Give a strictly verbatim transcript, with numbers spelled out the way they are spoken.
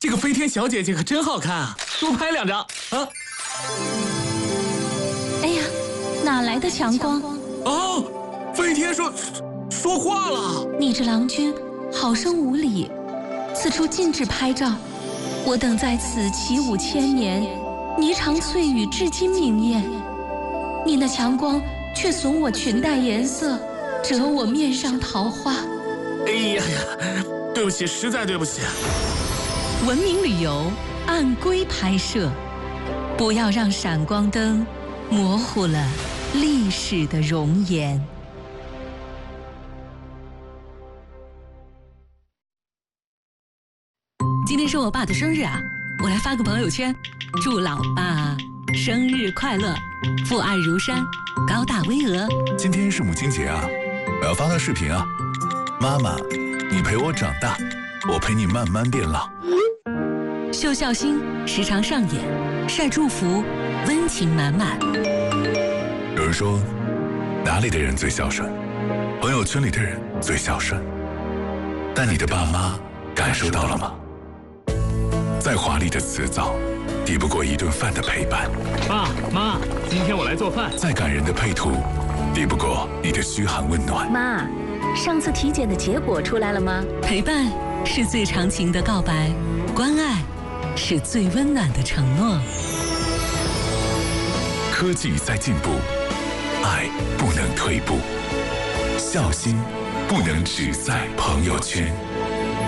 这个飞天小姐姐可真好看啊，多拍两张啊！ 哎呀，哪来的强光？ 哦，飞天说说话了。 你这郎君好生无礼，此处禁止拍照。我等在此起舞千年，霓裳翠羽至今明艳。你那强光却损我裙带颜色，折我面上桃花。 哎呀呀，对不起，实在对不起。 文明旅游按规拍摄，不要让闪光灯模糊了历史的容颜。今天是我爸的生日啊，我来发个朋友圈，祝老爸生日快乐，父爱如山，高大巍峨。 今天是母亲节啊，我要发个视频啊。妈妈，你陪我长大，我陪你慢慢变老。 秀孝心时常上演，晒祝福，温情满满。 有人说，哪里的人最孝顺？朋友圈里的人最孝顺。但你的爸妈感受到了吗？再华丽的辞藻，抵不过一顿饭的陪伴。 爸妈，今天我来做饭。 再感人的配图，抵不过你的嘘寒问暖。 妈，上次体检的结果出来了吗？陪伴是最长情的告白，关爱是最温暖的承诺。 科技在进步，爱不能退步，孝心不能只在朋友圈。